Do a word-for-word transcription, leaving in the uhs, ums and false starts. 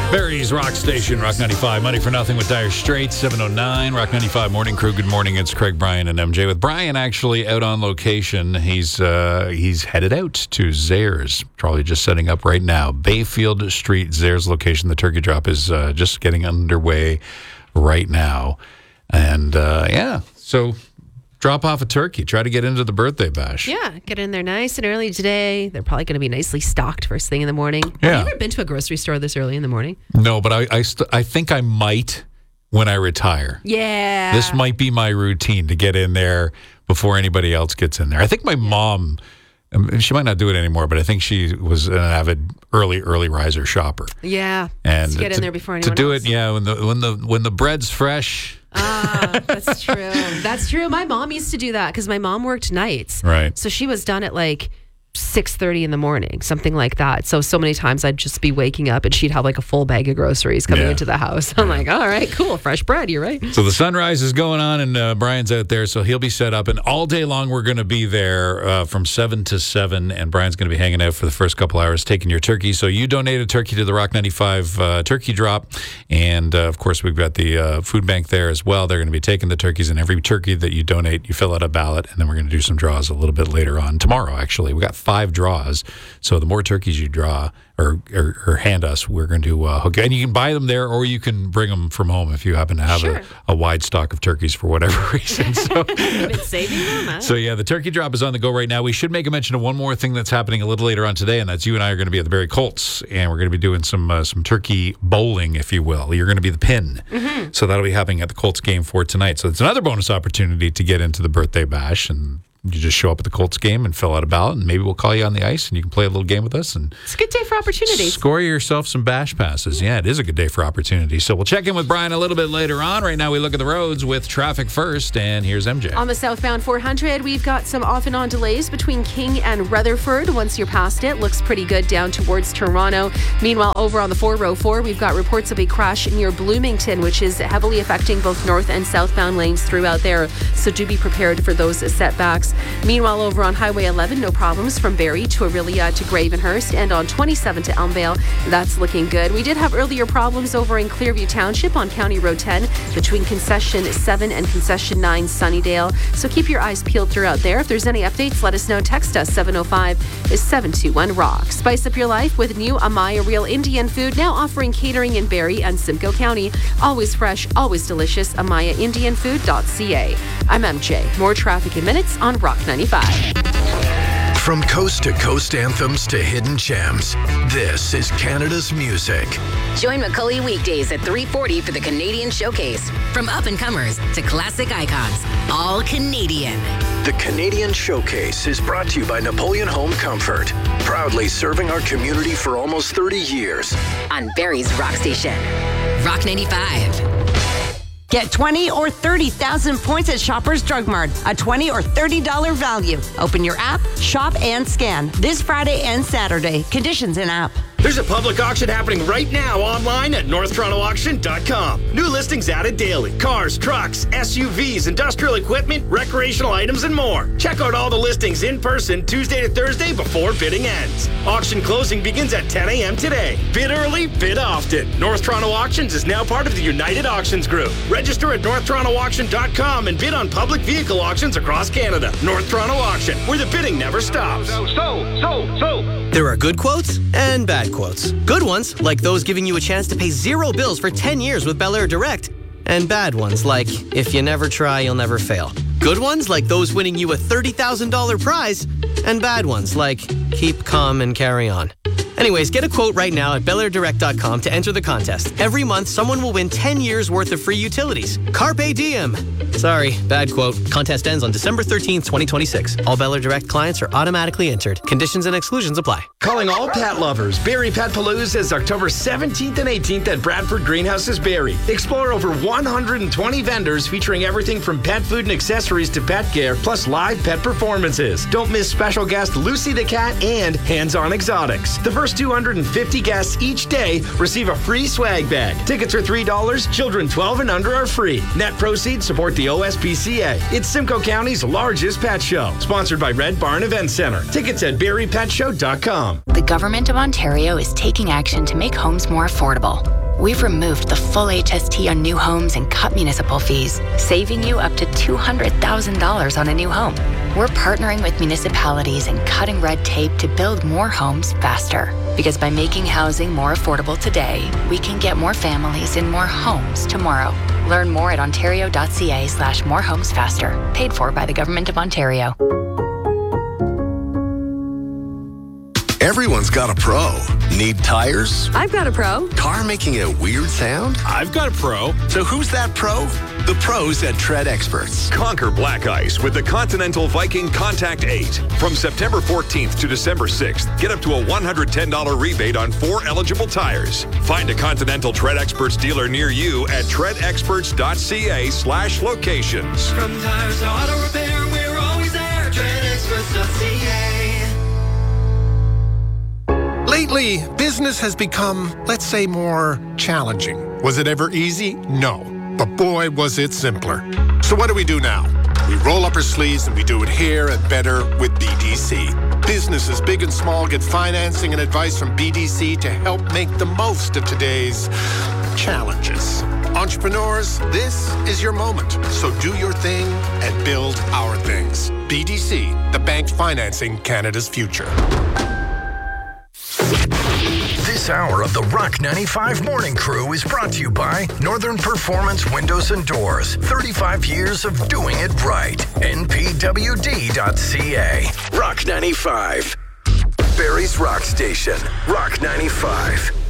Barry's Rock Station, Rock ninety-five. Money for Nothing with Dire Straits, seven oh nine. Rock ninety-five Morning Crew. Good morning. It's Craig, Brian, and M J. With Brian actually out on location, he's uh, he's headed out to Zayres. Probably just setting up right now. Bayfield Street, Zayres location. The turkey drop is uh, just getting underway right now. And uh, yeah, so drop off a turkey. Try to get into the birthday bash. Yeah, get in there nice and early today. They're probably going to be nicely stocked first thing in the morning. Yeah. Have you ever been to a grocery store this early in the morning? No, but I I, st- I think I might when I retire. Yeah. This might be my routine to get in there before anybody else gets in there. I think my mom, um, she might not do it anymore, but I think she was an avid early, early riser shopper. Yeah. And to get to, in there before anyone to do else. it, yeah, when the when the when the bread's fresh. Ah, that's true. That's true. My mom used to do that because my mom worked nights. Right. So she was done at like six thirty in the morning, something like that. So, so many times I'd just be waking up and she'd have like a full bag of groceries coming Yeah. into the house. I'm like, all right, cool. Fresh bread. You're right. So the sunrise is going on, and uh, Brian's out there, so he'll be set up. And all day long, we're going to be there uh, from seven to seven, and Brian's going to be hanging out for the first couple hours, taking your turkey. So you donate a turkey to the Rock ninety-five uh, turkey drop, and uh, of course, we've got the uh, food bank there as well. They're going to be taking the turkeys, and every turkey that you donate, you fill out a ballot, and then we're going to do some draws a little bit later on. Tomorrow, actually. We got five draws. So the more turkeys you draw or, or, or hand us, we're going to uh, hook you. And you can buy them there, or you can bring them from home if you happen to have Sure. a, a wide stock of turkeys for whatever reason. So, You've been saving them? Huh? so yeah, the turkey drop is on the go right now. We should make a mention of one more thing that's happening a little later on today, and that's you and I are going to be at the Barrie Colts, and we're going to be doing some uh, some turkey bowling, if you will. You're going to be the pin. Mm-hmm. So that'll be happening at the Colts game for tonight. So it's another bonus opportunity to get into the birthday bash, and you just show up at the Colts game and fill out a ballot, and maybe we'll call you on the ice and you can play a little game with us and It's a good day for opportunities. score yourself some bash passes. Yeah, it is a good day for opportunities. So we'll check in with Brian a little bit later on. Right now we look at the roads with traffic first, and here's M J. On the southbound four hundred, we've got some off and on delays between King and Rutherford. Once you're past it, looks pretty good down towards Toronto. Meanwhile, over on the four oh four, we've got reports of a crash near Bloomington, which is heavily affecting both north and southbound lanes throughout there. So do be prepared for those setbacks. Meanwhile, over on Highway eleven, no problems from Barrie to Aurelia to Gravenhurst, and on twenty-seven to Elmvale. That's looking good. We did have earlier problems over in Clearview Township on County Road ten between Concession seven and Concession nine Sunnydale. So keep your eyes peeled throughout there. If there's any updates, let us know. Text us seven oh five seven two one rock. Spice up your life with new Amaya Real Indian Food, now offering catering in Barrie and Simcoe County. Always fresh, always delicious. amaya indian food dot c a. I'm M J. More traffic in minutes on Rock ninety-five. From coast to coast anthems to hidden gems, this is Canada's music. Join Macaulay weekdays at three forty for the Canadian Showcase. From up-and-comers to classic icons, all Canadian. The Canadian Showcase is brought to you by Napoleon Home Comfort, proudly serving our community for almost thirty years. On Barrie's Rock Station. Rock ninety-five. Get twenty or thirty thousand points at Shoppers Drug Mart, a twenty or thirty dollars value. Open your app, shop, and scan this Friday and Saturday. Conditions in app. There's a public auction happening right now online at north toronto auction dot com. New listings added daily. Cars, trucks, S U Vs, industrial equipment, recreational items, and more. Check out all the listings in person Tuesday to Thursday before bidding ends. Auction closing begins at ten a.m. today. Bid early, bid often. North Toronto Auctions is now part of the United Auctions Group. Register at north toronto auction dot com and bid on public vehicle auctions across Canada. North Toronto Auction, where the bidding never stops. So, so, so, so. There are good quotes and bad quotes. Good ones, like those giving you a chance to pay zero bills for ten years with Bel Air Direct. And bad ones, like, if you never try, you'll never fail. Good ones, like those winning you a thirty thousand dollars prize. And bad ones, like, keep calm and carry on. Anyways, get a quote right now at bel air direct dot com to enter the contest. Every month, someone will win ten years worth of free utilities. Carpe diem. Sorry, bad quote. Contest ends on December thirteenth, twenty twenty-six. All Bel Air Direct clients are automatically entered. Conditions and exclusions apply. Calling all pet lovers. Barrie Pet Palooza is October seventeenth and eighteenth at Bradford Greenhouses, Barrie. Explore over one hundred twenty vendors featuring everything from pet food and accessories to pet care, plus live pet performances. Don't miss special guest Lucy the Cat and Hands On Exotics. The first First two hundred fifty guests each day receive a free swag bag. Tickets are three dollars. Children twelve and under are free. Net proceeds support the O S P C A. It's Simcoe County's largest pet show. Sponsored by Red Barn Event Center. Tickets at berry pet show dot com. The Government of Ontario is taking action to make homes more affordable. We've removed the full H S T on new homes and cut municipal fees, saving you up to two hundred thousand dollars on a new home. We're partnering with municipalities and cutting red tape to build more homes faster. Because by making housing more affordable today, we can get more families in more homes tomorrow. Learn more at ontario.ca slash more homes faster. Paid for by the Government of Ontario. Everyone's got a pro. Need tires? I've got a pro. Car making a weird sound? I've got a pro. So who's that pro? The pros at Tread Experts. Conquer black ice with the Continental Viking Contact eight. From September fourteenth to December sixth, get up to a one hundred ten dollars rebate on four eligible tires. Find a Continental Tread Experts dealer near you at treadexperts.ca slash locations. From tires to auto repair, we're always there. tread experts dot c a. Lately, business has become, let's say, more challenging. Was it ever easy? No. But boy, was it simpler. So what do we do now? We roll up our sleeves and we do it here and better with B D C. Businesses big and small get financing and advice from B D C to help make the most of today's challenges. Entrepreneurs, this is your moment. So do your thing and build our things. B D C, the bank financing Canada's future. This hour of the Rock ninety-five Morning Crew is brought to you by Northern Performance Windows and Doors. thirty-five years of doing it right. N P W D dot C A. Rock ninety-five. Barrie's Rock Station. Rock ninety-five.